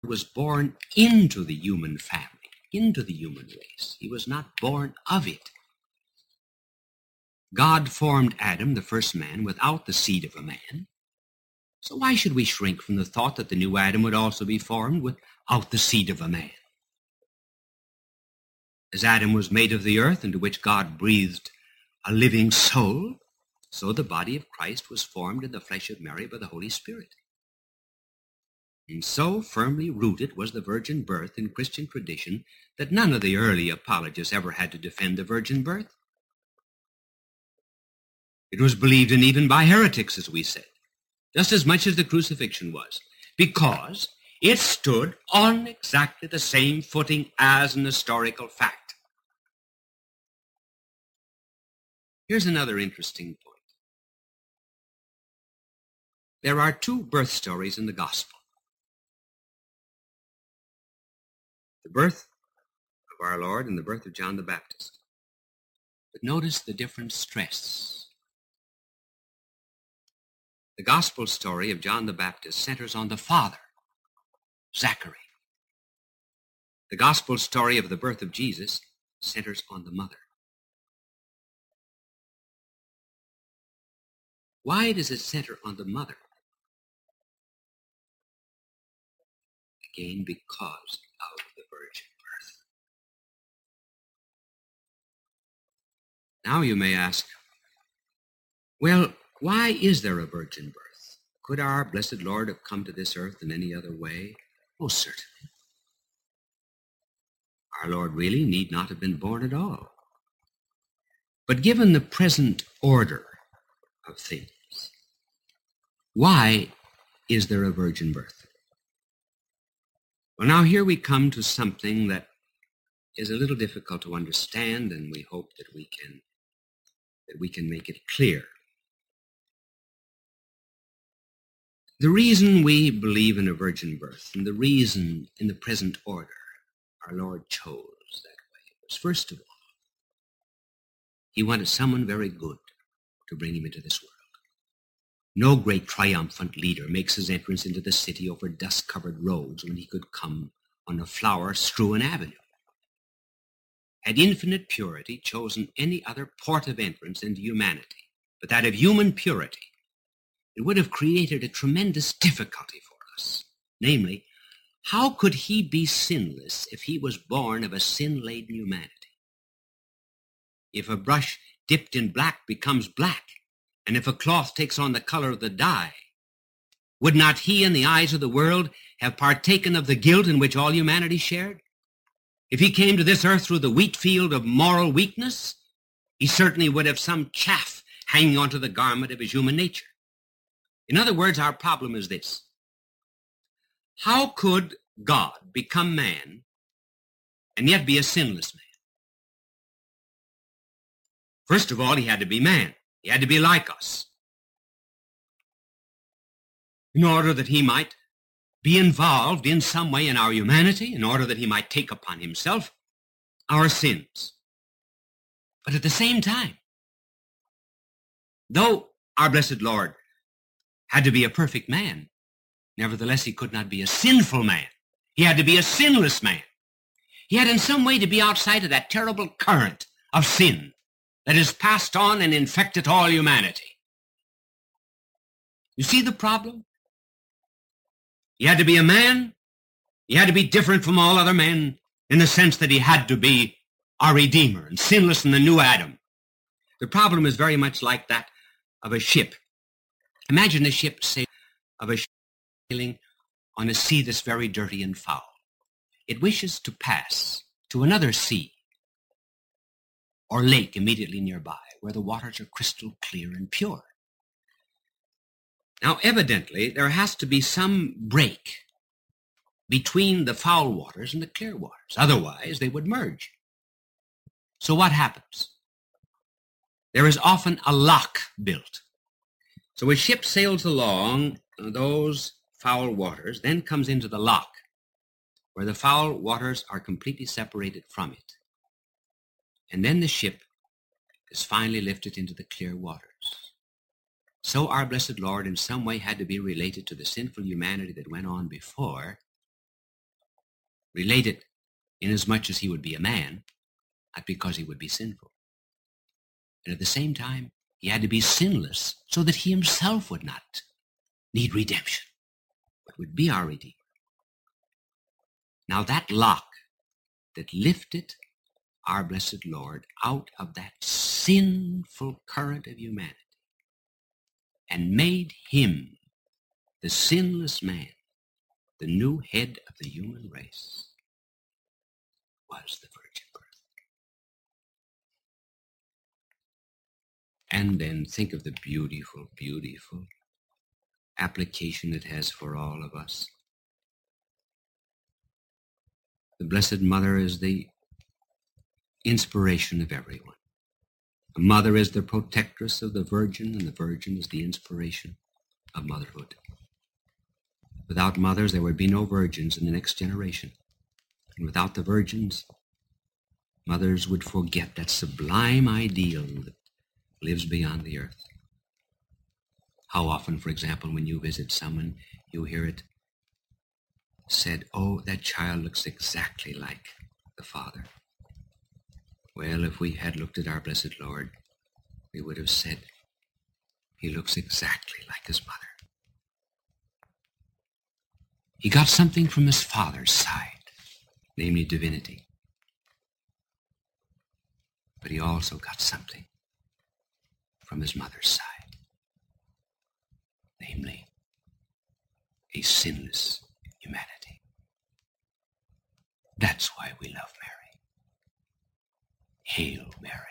was born into the human family, into the human race. He was not born of it. God formed Adam, the first man, without the seed of a man. So why should we shrink from the thought that the new Adam would also be formed without the seed of a man? As Adam was made of the earth, into which God breathed a living soul, so the body of Christ was formed in the flesh of Mary by the Holy Spirit. And so firmly rooted was the virgin birth in Christian tradition that none of the early apologists ever had to defend the virgin birth. It was believed in even by heretics, as we said, just as much as the crucifixion was, because it stood on exactly the same footing as an historical fact. Here's another interesting point. There are two birth stories in the gospel. The birth of our Lord and the birth of John the Baptist. But notice the different stress. The gospel story of John the Baptist centers on the father, Zachary. The gospel story of the birth of Jesus centers on the mother. Why does it center on the mother? Again, because of the virgin birth. Now you may ask, well, why is there a virgin birth? Could our blessed Lord have come to this earth in any other way? Most certainly. Our Lord really need not have been born at all. But given the present order of things, why is there a virgin birth? Well, now here we come to something that is a little difficult to understand, and we hope that we can make it clear. The reason we believe in a virgin birth, and the reason in the present order our Lord chose that way, was first of all, he wanted someone very good to bring him into this world. No great triumphant leader makes his entrance into the city over dust-covered roads when he could come on a flower-strewn avenue. Had infinite purity chosen any other port of entrance into humanity, but that of human purity, it would have created a tremendous difficulty for us. Namely, how could he be sinless if he was born of a sin-laden humanity? If a brush dipped in black becomes black, and if a cloth takes on the color of the dye, would not he, in the eyes of the world, have partaken of the guilt in which all humanity shared? If he came to this earth through the wheat field of moral weakness, he certainly would have some chaff hanging onto the garment of his human nature. In other words, our problem is this. How could God become man and yet be a sinless man? First of all, he had to be man. He had to be like us, in order that he might be involved in some way in our humanity, in order that he might take upon himself our sins. But at the same time, though our blessed Lord had to be a perfect man, nevertheless he could not be a sinful man. He had to be a sinless man. He had in some way to be outside of that terrible current of sin that has passed on and infected all humanity. You see the problem? He had to be a man. He had to be different from all other men in the sense that he had to be our Redeemer and sinless in the new Adam. The problem is very much like that of a ship. Imagine a ship sailing on a sea that's very dirty and foul. It wishes to pass to another sea or lake immediately nearby, where the waters are crystal clear and pure. Now, evidently, there has to be some break between the foul waters and the clear waters. Otherwise, they would merge. So what happens? There is often a lock built. So a ship sails along those foul waters, then comes into the lock, where the foul waters are completely separated from it. And then the ship is finally lifted into the clear waters. So our blessed Lord in some way had to be related to the sinful humanity that went on before, related inasmuch as he would be a man, not because he would be sinful. And at the same time, he had to be sinless so that he himself would not need redemption, but would be our Redeemer. Now that lock that lifted our blessed Lord out of that sinful current of humanity and made him, the sinless man, the new head of the human race, was the virgin birth. And then think of the beautiful, beautiful application it has for all of us. The Blessed Mother is the inspiration of everyone. The mother is the protectress of the Virgin, and the Virgin is the inspiration of motherhood. Without mothers, there would be no virgins in the next generation. And without the virgins, mothers would forget that sublime ideal that lives beyond the earth. How often, for example, when you visit someone, you hear it said, "Oh, that child looks exactly like the father." Well, if we had looked at our blessed Lord, we would have said, he looks exactly like his mother. He got something from his Father's side, namely divinity. But he also got something from his mother's side, namely a sinless humanity. That's why we love Mary. Hail Mary.